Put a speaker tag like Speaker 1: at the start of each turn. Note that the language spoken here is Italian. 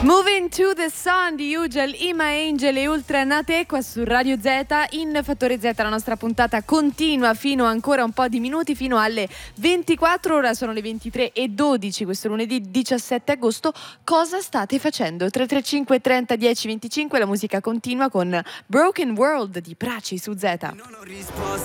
Speaker 1: Moving to the Sun di Ugel, Ima Angel e Ultra Nate qua su Radio Z. In Fattore Z la nostra puntata continua fino ancora un po' di minuti, fino alle 24. Ora sono le 23:12 questo lunedì 17 agosto. Cosa state facendo? 335 30 10 25. La musica continua con Broken World di Praci su Z.
Speaker 2: Non ho risposte